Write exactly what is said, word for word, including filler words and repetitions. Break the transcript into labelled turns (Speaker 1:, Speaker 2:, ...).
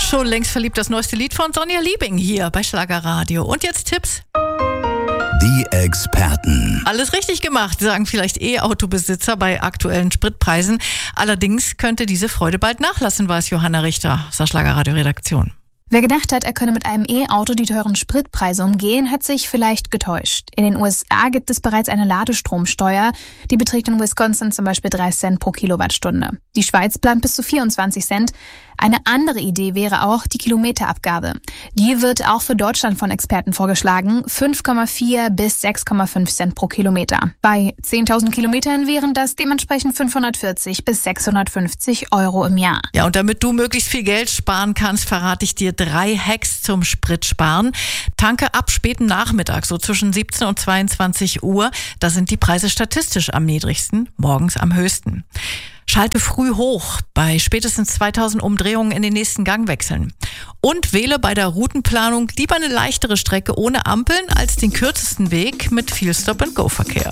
Speaker 1: Schon längst verliebt, das neueste Lied von Sonja Liebing hier bei Schlagerradio. Und jetzt Tipps.
Speaker 2: Die Experten.
Speaker 1: Alles richtig gemacht, sagen vielleicht E-Autobesitzer bei aktuellen Spritpreisen. Allerdings könnte diese Freude bald nachlassen, weiß Johanna Richter aus der Schlagerradio-Redaktion.
Speaker 3: Wer gedacht hat, er könne mit einem E-Auto die teuren Spritpreise umgehen, hat sich vielleicht getäuscht. In den U S A gibt es bereits eine Ladestromsteuer. Die beträgt in Wisconsin zum Beispiel drei Cent pro Kilowattstunde. Die Schweiz plant bis zu vierundzwanzig Cent. Eine andere Idee wäre auch die Kilometerabgabe. Die wird auch für Deutschland von Experten vorgeschlagen. fünf Komma vier bis sechs Komma fünf Cent pro Kilometer. Bei zehntausend Kilometern wären das dementsprechend fünfhundertvierzig bis sechshundertfünfzig Euro im Jahr.
Speaker 1: Ja, und damit du möglichst viel Geld sparen kannst, verrate ich dir drei Hacks zum Spritsparen. Tanke ab späten Nachmittag, so zwischen siebzehn und zweiundzwanzig Uhr. Da sind die Preise statistisch am niedrigsten, morgens am höchsten. Schalte früh hoch, bei spätestens zweitausend Umdrehungen in den nächsten Gang wechseln. Und wähle bei der Routenplanung lieber eine leichtere Strecke ohne Ampeln als den kürzesten Weg mit viel Stop-and-Go-Verkehr.